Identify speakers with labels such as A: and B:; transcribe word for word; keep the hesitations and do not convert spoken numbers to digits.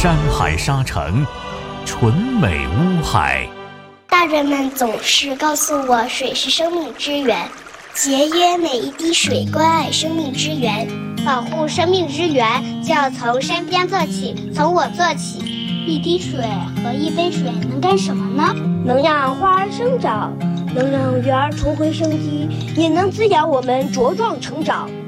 A: 山海沙城，纯美乌海。
B: 大人们总是告诉我，水是生命之源，节约每一滴水，关爱生命之源。
C: 保护生命之源，就要从身边做起，从我做起。一滴水和一杯水能干什么呢？
D: 能让花儿生长，能让园儿重回生机，也能滋养我们茁壮成长。